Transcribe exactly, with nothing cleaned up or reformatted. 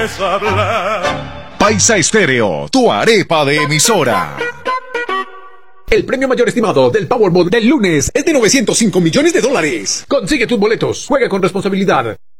Paisa Estéreo, tu arepa de emisora. El premio mayor estimado del Powerball del lunes es de novecientos cinco millones de dólares. Consigue tus boletos. Juega con responsabilidad.